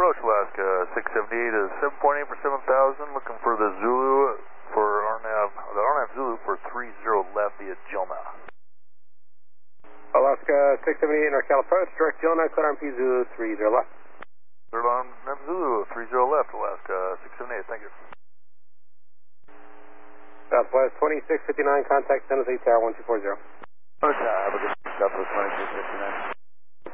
approach, Alaska 678 is 7.8 for 7,000, looking for the Zulu for RNAV Zulu for 30 left via Jelna. Alaska 678 NorCal approach, direct Jelna, clear RMP Zulu 30 left. Clear RNAV Zulu 30 left, Alaska 678, thank you. Southwest 2659, contact San Jose Tower 1240. Okay, have a good Southwest 2659.